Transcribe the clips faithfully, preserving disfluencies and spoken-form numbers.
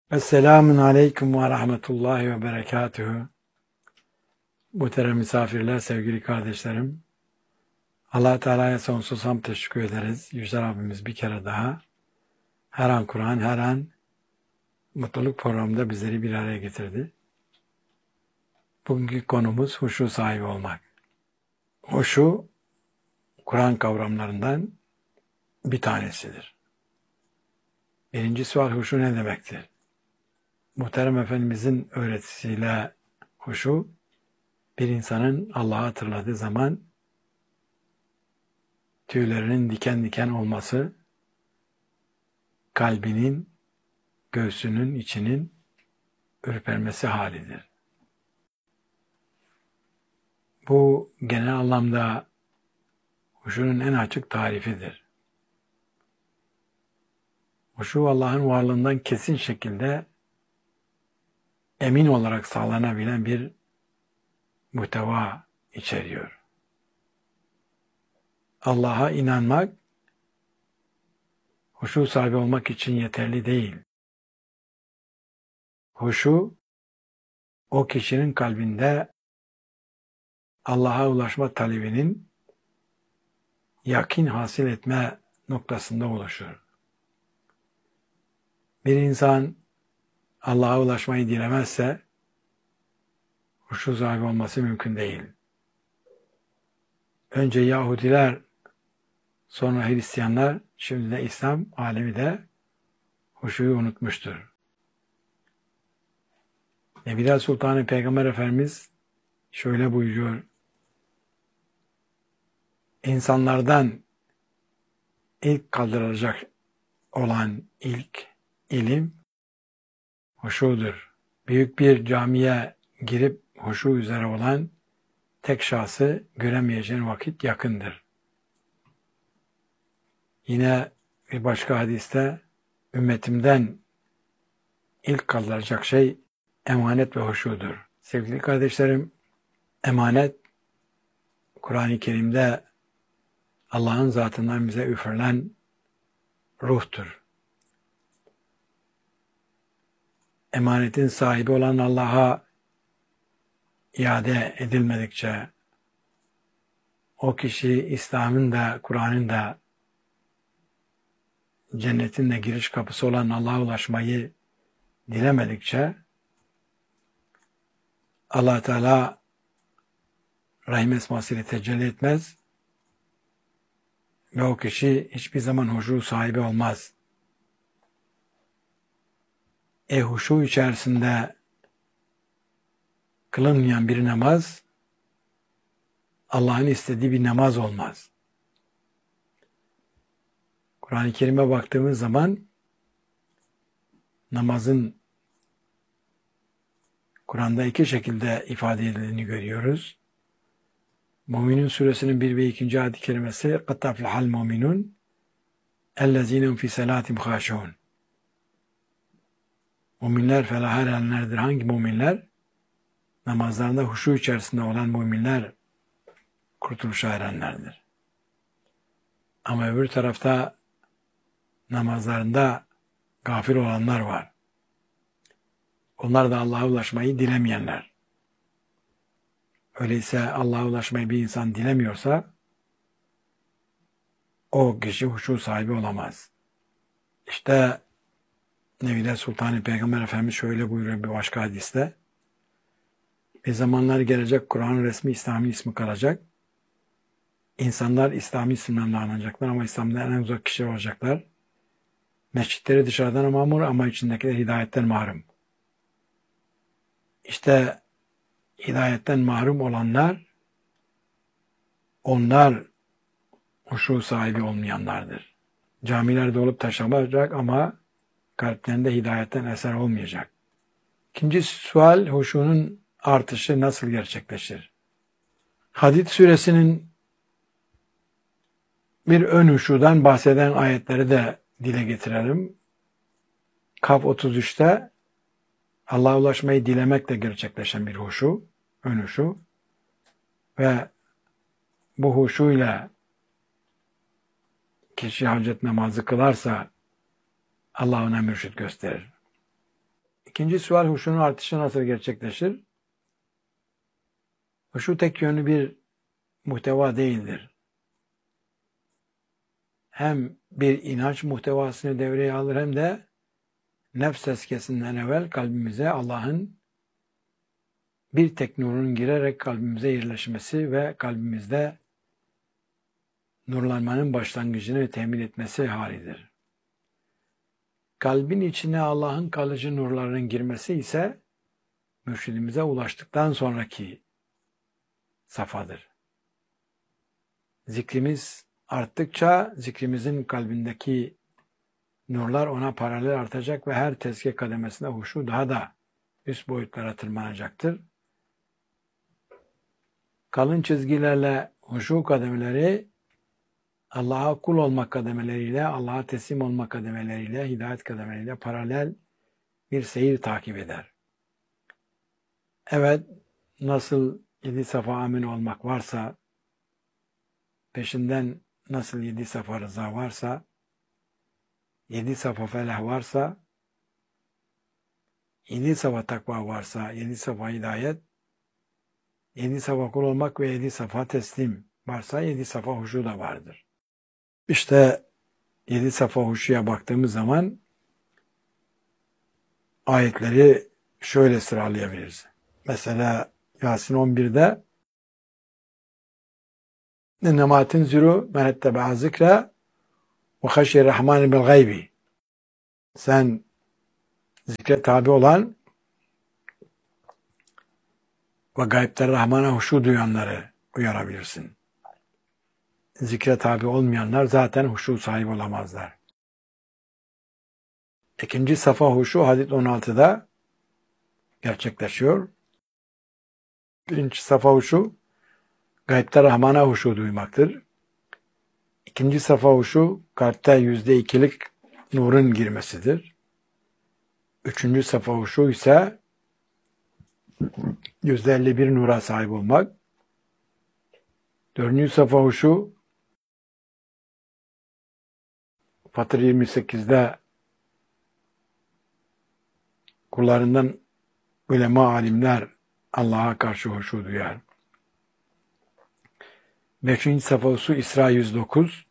Esselamun Aleyküm ve Rahmetullahi ve Berekatühü. Muhterem misafirler, sevgili kardeşlerim. Allah Teala'ya sonsuz hamd teşekkür ederiz. Yüce Rabbimiz bir kere daha her an Kur'an, her an mutluluk programında bizleri bir araya getirdi. Bugünkü konumuz huşu sahibi olmak. Huşu, Kur'an kavramlarından bir tanesidir. Birinci sual, huşu ne demektir? Muhterem Efendimizin öğretisiyle huşu, bir insanın Allah'ı hatırladığı zaman tüylerinin diken diken olması, kalbinin, göğsünün, içinin ürpermesi halidir. Bu genel anlamda huşunun en açık tarifidir. Huşu Allah'ın varlığından kesin şekilde emin olarak sağlanabilen bir muhteva içeriyor. Allah'a inanmak, huşu sahibi olmak için yeterli değil. Huşu, o kişinin kalbinde Allah'a ulaşma talebinin yakin hasıl etme noktasında oluşur. Bir insan Allah'a ulaşmayı dilemezse huşu sahibi olması mümkün değil. Önce Yahudiler, sonra Hristiyanlar, şimdi de İslam alemi de huşuyu unutmuştur. Nebiler Sultanı Peygamber Efendimiz şöyle buyuruyor: İnsanlardan ilk kaldırılacak olan ilk ilim huşudur. Büyük bir camiye girip huşu üzere olan tek şahsı göremeyeceğin vakit yakındır. Yine bir başka hadiste ümmetimden ilk kaldırılacak şey emanet ve huşudur. Sevgili kardeşlerim, emanet Kur'an-ı Kerim'de Allah'ın zatından bize üfürülen ruhtur. Emanetin sahibi olan Allah'a iade edilmedikçe, o kişi İslam'ın da Kur'an'ın da cennetin de giriş kapısı olan Allah'a ulaşmayı dilemedikçe Allah Teala rahim esmasıyla tecelli etmez ve o kişi hiçbir zaman huşu sahibi olmaz. E huşu içerisinde kılınmayan bir namaz Allah'ın istediği bir namaz olmaz. Kur'an-ı Kerim'e baktığımız zaman namazın Kur'an'da iki şekilde ifade edildiğini görüyoruz. Müminun suresinin bir ve ikinci ayet-i kerimesi قَدْ تَفْلَحَ الْمُؤْمِنُونَ اَلَّذ۪ينَ فِي سَلَاتِمْ خَاشِعُونَ Müminler felaha erenlerdir. Hangi müminler? Namazlarında huşu içerisinde olan müminler kurtuluşa erenlerdir. Ama öbür tarafta namazlarında gafil olanlar var. Onlar da Allah'a ulaşmayı dilemeyenler. Öyleyse Allah'a ulaşmayı bir insan dilemiyorsa o kişi huşu sahibi olamaz. İşte Nebiler Sultanı Peygamber Efendimiz şöyle buyuruyor bir başka hadiste: bir zamanlar gelecek, Kur'an'ın resmi İslami ismi kalacak. İnsanlar İslami isimlerle anacaklar ama İslam'dan en uzak kişi olacaklar. Mescitleri dışarıdan mamur ama içindekiler hidayetten mahrum. İşte hidayetten mahrum olanlar, onlar huşu sahibi olmayanlardır. Camilerde olup taşlanacak ama kalplerinde hidayetten eser olmayacak. İkinci sual, huşunun artışı nasıl gerçekleşir? Hadid suresinin bir ön huşudan bahseden ayetleri de dile getirelim. Kaf otuz üçte Allah'a ulaşmayı dilemekle gerçekleşen bir huşu, ön huşu ve bu huşuyla kişi hacet namazı kılarsa Allah ona mürşit gösterir. İkinci sual, huşunun artışı nasıl gerçekleşir? Huşu tek yönlü bir muhteva değildir. Hem bir inanç muhtevasını devreye alır hem de nefs tezkiyesinden evvel kalbimize Allah'ın bir tek nurun girerek kalbimize yerleşmesi ve kalbimizde nurlanmanın başlangıcını temin etmesi halidir. Kalbin içine Allah'ın kalıcı nurlarının girmesi ise mürşidimize ulaştıktan sonraki safhadır. Zikrimiz arttıkça zikrimizin kalbindeki nurlar ona paralel artacak ve her tezkiye kademesinde huşu daha da üst boyutlara tırmanacaktır. Kalın çizgilerle huşu kademeleri Allah'a kul olmak kademeleriyle, Allah'a teslim olmak kademeleriyle, hidayet kademeleriyle paralel bir seyir takip eder. Evet, nasıl yedi safa amin olmak varsa, peşinden nasıl yedi safa rıza varsa, yedi safa felah varsa, yedi safa takva varsa, yedi safa hidayet, yedi safa kul olmak ve yedi safa teslim varsa, yedi safa huşu da vardır. İşte yedi safa huşuya baktığımız zaman ayetleri şöyle sıralayabiliriz. Mesela Yasin on birde اِنَّمَا تِنْزِرُ مَنْ اَتَّبَعَ ذِكْرَ وَخَشْيَ الرَّحْمَانِ بِالْغَيْبِ. Sen zikre tabi olan ve gaybde Rahman'a huşu duyanları uyarabilirsin. Zikre tabi olmayanlar zaten huşu sahibi olamazlar. İkinci safa huşu hadis on altıda gerçekleşiyor. Birinci safa huşu gaybde Rahman'a huşu duymaktır. İkinci safa huşu kalpte yüzde ikilik nurun girmesidir. Üçüncü safa huşu ise yüzde elli bir nura sahip olmak. Dördüncü safa huşu Fatır yirmi sekizde kullarından ulema alimler Allah'a karşı huşu duyar. Beşinci safa huşu İsra yüz dokuz.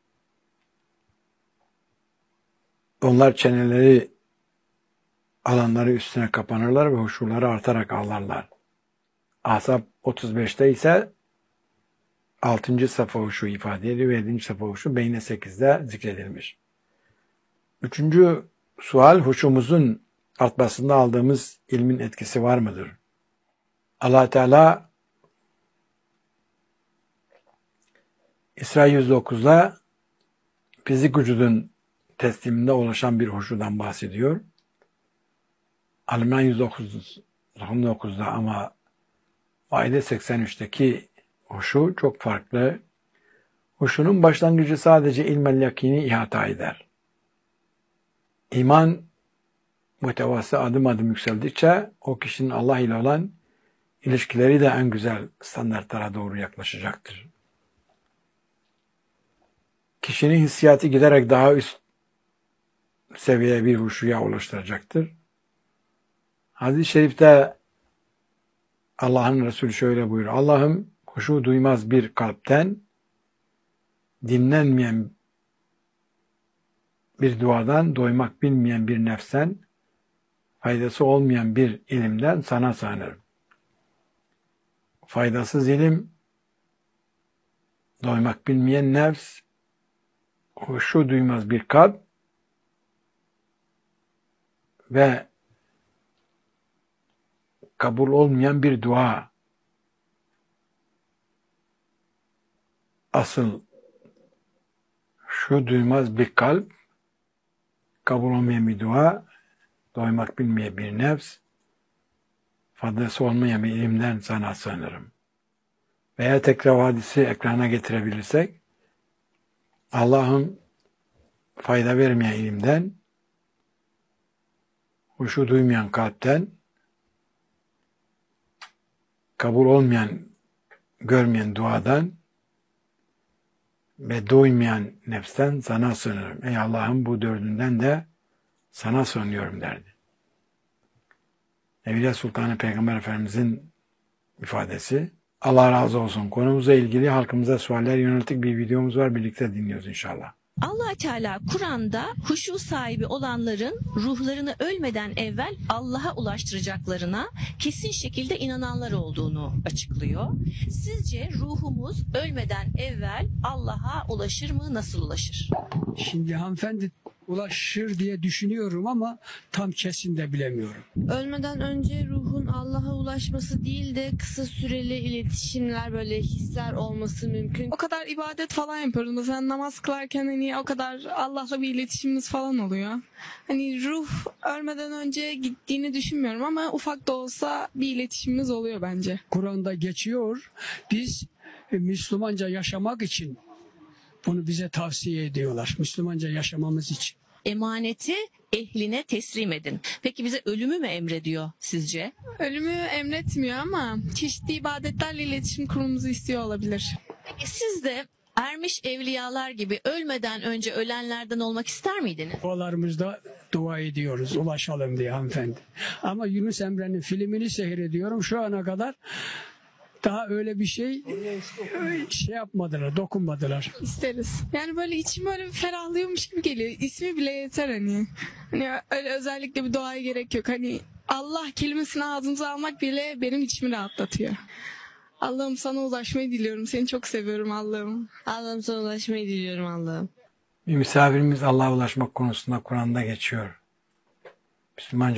Onlar çeneleri alanları üstüne kapanırlar ve huşuları artarak ağlarlar. Ahzab otuz beşte ise altıncı safa huşu ifade ediyor ve yedinci safa huşu Beyne sekizde zikredilmiş. Üçüncü sual, huşumuzun artmasında aldığımız ilmin etkisi var mıdır? Allah Teala İsra yüz dokuzda fizik vücudun tesliminde ulaşan bir huşudan bahsediyor. Al-İmran yüz dokuzda ama Maide seksen üçteki huşu çok farklı. Huşunun başlangıcı sadece ilmel yakini ihata eder. İman muhtevası adım adım yükseldikçe o kişinin Allah ile olan ilişkileri de en güzel standartlara doğru yaklaşacaktır. Kişinin hissiyatı giderek daha üst seviyeye bir huşuya ulaştıracaktır. Hadis-i şerifte Allah'ın Resulü şöyle buyuruyor. Allah'ım huşu duymaz bir kalpten, dinlenmeyen bir duadan, doymak bilmeyen bir nefsten, faydası olmayan bir ilimden sana sığınırım. Faydasız ilim, doymak bilmeyen nefs, huşu duymaz bir kalp ve kabul olmayan bir dua. Asıl şu duymaz bir kalp, kabul olmayan bir dua, doymak bilmeyen bir nefs, faydası olmayan bir ilimden sana sığınırım. Veya tekrar o hadisi ekrana getirebilirsek, Allah'ım fayda vermeyen ilimden, huşu duymayan kalpten, kabul olmayan, görmeyen duadan ve doymayan nefsten sana sığınırım. Ey Allah'ım bu dördünden de sana sığınıyorum derdi. Evliya Sultanı Peygamber Efendimizin ifadesi. Allah razı olsun. Konumuzla ilgili halkımıza sualler yönelik bir videomuz var. Birlikte dinliyoruz inşallah. Allah Teala Kur'an'da huşu sahibi olanların ruhlarını ölmeden evvel Allah'a ulaştıracaklarına kesin şekilde inananlar olduğunu açıklıyor. Sizce ruhumuz ölmeden evvel Allah'a ulaşır mı? Nasıl ulaşır? Şimdi hanımefendi ulaşır diye düşünüyorum ama tam kesin de bilemiyorum. Ölmeden önce ruhun Allah'a ulaşması değil de kısa süreli iletişimler, böyle hisler olması mümkün. O kadar ibadet falan yapıyoruz. Mesela namaz kılarken hani o kadar Allah'la bir iletişimimiz falan oluyor. Hani ruh ölmeden önce gittiğini düşünmüyorum ama ufak da olsa bir iletişimimiz oluyor bence. Kur'an'da geçiyor. Biz e, Müslümanca yaşamak için bunu bize tavsiye ediyorlar. Müslümanca yaşamamız için. Emaneti ehline teslim edin. Peki bize ölümü mü emrediyor sizce? Ölümü emretmiyor ama çeşitli ibadetlerle iletişim kurmamızı istiyor olabilir. Peki siz de ermiş evliyalar gibi ölmeden önce ölenlerden olmak ister miydiniz? Dualarımızda dua ediyoruz ulaşalım diye hanımefendi. Ama Yunus Emre'nin filmini seyrediyorum şu ana kadar. Daha öyle bir şey şey yapmadılar, dokunmadılar. İsteriz. Yani böyle içim öyle bir ferahlıyormuş gibi geliyor. İsmi bile yeter hani. Hani öyle özellikle bir duaya gerek yok. Hani Allah kelimesini ağzımıza almak bile benim içimi rahatlatıyor. Allah'ım sana ulaşmayı diliyorum. Seni çok seviyorum Allah'ım. Allah'ım sana ulaşmayı diliyorum Allah'ım. Bir misafirimiz Allah'a ulaşmak konusunda Kur'an'da geçiyor. Müslümanca